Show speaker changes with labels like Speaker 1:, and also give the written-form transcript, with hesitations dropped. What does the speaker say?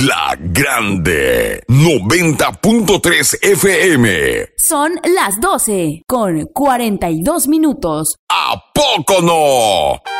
Speaker 1: La Grande 90.3 FM.
Speaker 2: Son las 12 con 42 minutos.
Speaker 1: ¿A poco no?